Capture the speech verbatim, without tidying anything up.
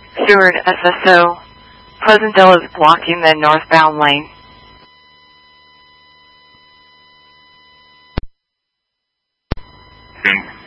Seward, S S O. Pleasantdale is blocking the northbound lane. Okay.